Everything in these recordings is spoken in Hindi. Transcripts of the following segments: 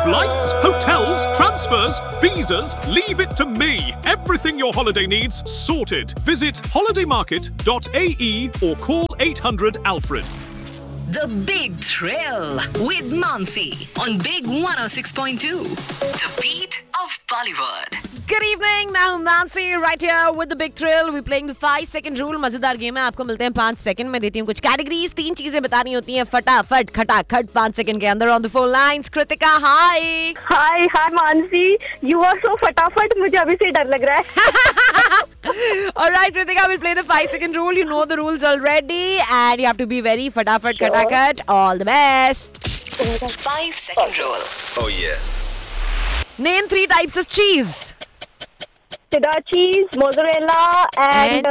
Flights, hotels, transfers, visas, leave it to me. Everything your holiday needs, sorted. Visit holidaymarket.ae or call 800 Alfred. The Big Thrill with Mansi on Big 106.2. The beat of Bollywood. Good evening, मैं हूँ Mansi right here with the Big Thrill. We're playing the 5-second rule. मजेदार गेम है. आपको मिलते हैं 5 सेकंड में. देती हूँ कुछ कैटेगरीज, 3 चीजें बतानी होती हैं फटाफट खटाखट 5 सेकंड के अंदर. On the phone lines, Kritika, hi. Hi Mansi. You are so फटाफट, मुझे अभी से डर लग रहा है. Alright, Kritika, we'll play the 5-second rule. You know the rules already, and you have to be very fatafat khatakat. All the best. 5-second rule. Oh yeah. Name 3 types of cheese. Cheddar cheese, mozzarella, and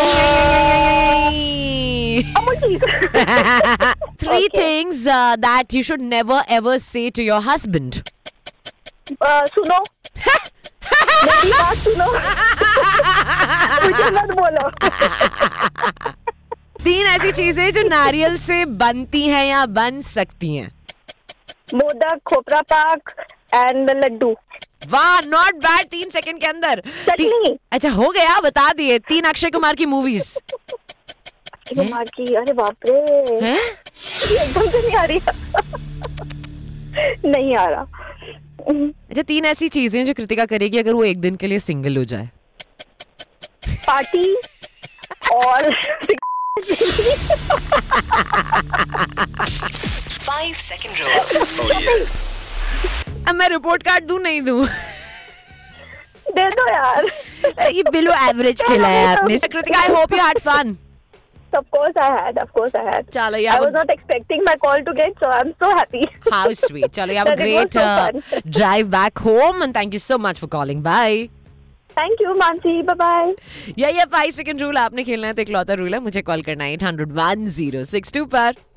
Amul cheese. 3 things that you should never ever say to your husband. सुनो. मेरी बात सुनो. मुझे मत बोलो. 3 ऐसी चीजें जो नारियल से बनती हैं या बन सकती हैं. मोदक, खोपरा पाक एंड लड्डू. वाह, नॉट बैड. 3 सेकंड के अंदर. चटनी. अच्छा, हो गया, बता दिए. 3 अक्षय कुमार की मूवीज. अक्षय कुमार की. अरे बाप रे, एकदम से नहीं आ रही. नहीं आ रहा. अच्छा, 3 ऐसी चीजें जो कृतिका करेगी अगर वो एक दिन के लिए सिंगल हो जाए. पार्टी और 5-second rule. Oh yeah. अब मैं रिपोर्ट कार्ड दूं नहीं दूं. दे दो यार. ये बिलो एवरेज खेला है आपने. Kritika, I hope you had fun. Of course I had. चलो I यार, was not expecting my call to get, so I'm so happy. how sweet. चलो, you have a That it was great so fun. drive back home and thank you so much for calling. Bye. Thank you, Mansi. Bye-bye. ये 5-second rule आपने खेलना है तो इकलौता रूल है. मुझे कॉल करना है 800-1062 पर.